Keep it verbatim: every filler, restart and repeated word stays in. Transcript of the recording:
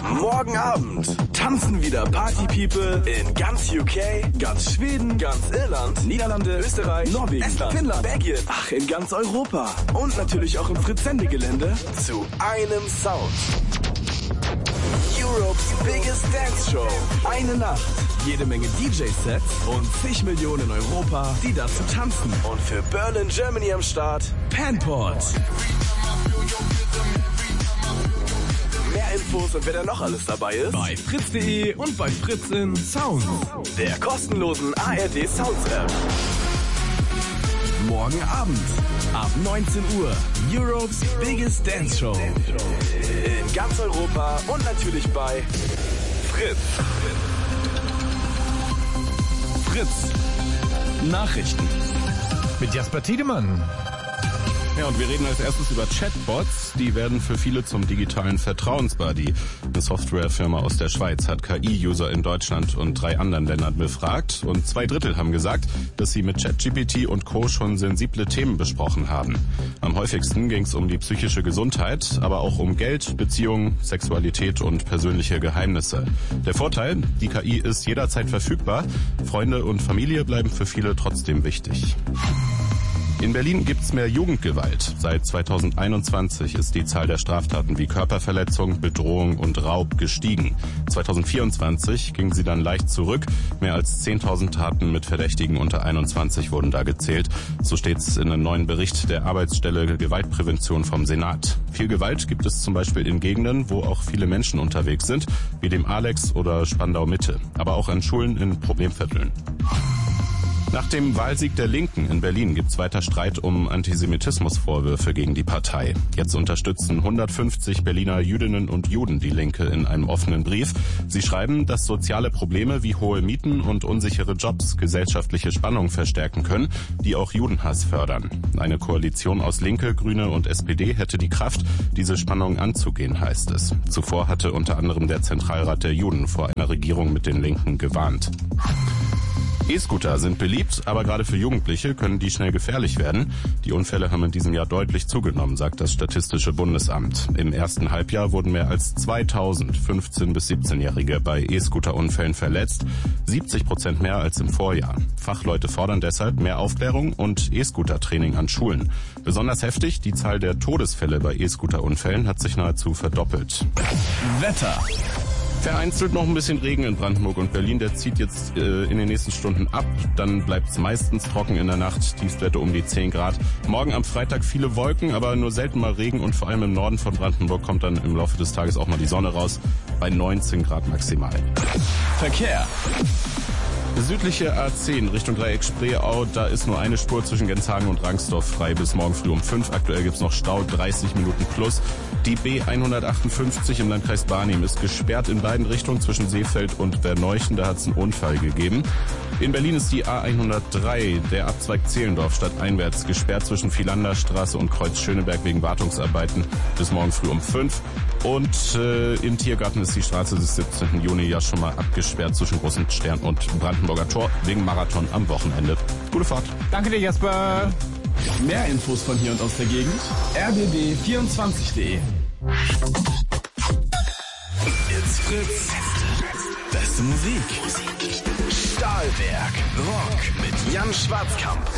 Morgen Abend tanzen wieder Party-People in ganz U K, ganz Schweden, ganz Irland, Niederlande, Österreich, Norwegen, Estland, Finnland, Belgien, ach, in ganz Europa und natürlich auch im Fritz-Sende-Gelände zu einem Sound. Europe's Biggest Dance Show. Eine Nacht, jede Menge D J-Sets und zig Millionen in Europa, die dazu tanzen. Und für Berlin, Germany am Start, Panport. Mehr Infos und wer da noch alles dabei ist, bei fritz punkt de und bei Fritz in Sound, der kostenlosen A R D Sounds App. Morgen Abend ab neunzehn Uhr Europe's Biggest Dance Show. In ganz Europa und natürlich bei Fritz. Fritz. Nachrichten. Mit Jasper Tiedemann. Ja, und wir reden als erstes über Chatbots. Die werden für viele zum digitalen Vertrauensbuddy. Eine Softwarefirma aus der Schweiz hat K I-User in Deutschland und drei anderen Ländern befragt. Und zwei Drittel haben gesagt, dass sie mit ChatGPT und Co. schon sensible Themen besprochen haben. Am häufigsten ging es um die psychische Gesundheit, aber auch um Geld, Beziehungen, Sexualität und persönliche Geheimnisse. Der Vorteil, die K I ist jederzeit verfügbar. Freunde und Familie bleiben für viele trotzdem wichtig. In Berlin gibt's mehr Jugendgewalt. Seit zweitausendeinundzwanzig ist die Zahl der Straftaten wie Körperverletzung, Bedrohung und Raub gestiegen. zweitausendvierundzwanzig ging sie dann leicht zurück. Mehr als zehntausend Taten mit Verdächtigen unter einundzwanzig wurden da gezählt. So steht's in einem neuen Bericht der Arbeitsstelle Gewaltprävention vom Senat. Viel Gewalt gibt es zum Beispiel in Gegenden, wo auch viele Menschen unterwegs sind, wie dem Alex oder Spandau Mitte, aber auch an Schulen in Problemvierteln. Nach dem Wahlsieg der Linken in Berlin gibt's weiter Streit um Antisemitismusvorwürfe gegen die Partei. Jetzt unterstützen hundertfünfzig Berliner Jüdinnen und Juden die Linke in einem offenen Brief. Sie schreiben, dass soziale Probleme wie hohe Mieten und unsichere Jobs gesellschaftliche Spannungen verstärken können, die auch Judenhass fördern. Eine Koalition aus Linke, Grüne und S P D hätte die Kraft, diese Spannungen anzugehen, heißt es. Zuvor hatte unter anderem der Zentralrat der Juden vor einer Regierung mit den Linken gewarnt. E-Scooter sind beliebt, aber gerade für Jugendliche können die schnell gefährlich werden. Die Unfälle haben in diesem Jahr deutlich zugenommen, sagt das Statistische Bundesamt. Im ersten Halbjahr wurden mehr als zweitausend fünfzehn- bis siebzehnjährige bei E-Scooter-Unfällen verletzt, siebzig Prozent mehr als im Vorjahr. Fachleute fordern deshalb mehr Aufklärung und E-Scooter-Training an Schulen. Besonders heftig, die Zahl der Todesfälle bei E-Scooter-Unfällen hat sich nahezu verdoppelt. Wetter. Vereinzelt noch ein bisschen Regen in Brandenburg und Berlin. Der zieht jetzt äh, in den nächsten Stunden ab. Dann bleibt es meistens trocken in der Nacht. Tiefstwerte um die zehn Grad. Morgen am Freitag viele Wolken, aber nur selten mal Regen. Und vor allem im Norden von Brandenburg kommt dann im Laufe des Tages auch mal die Sonne raus. Bei neunzehn Grad maximal. Verkehr. Südliche A zehn Richtung Dreieck Spreeau, da ist nur eine Spur zwischen Genshagen und Rangsdorf frei bis morgen früh um fünf. Aktuell gibt's noch Stau, dreißig Minuten plus. Die B hundertachtundfünfzig im Landkreis Barnim ist gesperrt in beiden Richtungen zwischen Seefeld und Berneuchen. Da hat's einen Unfall gegeben. In Berlin ist die A hundertdrei, der Abzweig Zehlendorf stadteinwärts, gesperrt zwischen Philanderstraße und Kreuz Schöneberg wegen Wartungsarbeiten bis morgen früh um fünf. Und äh, im Tiergarten ist die Straße des siebzehnten Juni ja schon mal abgesperrt zwischen Großen Stern und Brandenburger Tor wegen Marathon am Wochenende. Gute Fahrt. Danke dir, Jasper. Mehr Infos von hier und aus der Gegend r b b vierundzwanzig punkt de. It's Fritz. Beste Musik. Stahlwerk Rock mit Jan Schwarzkamp.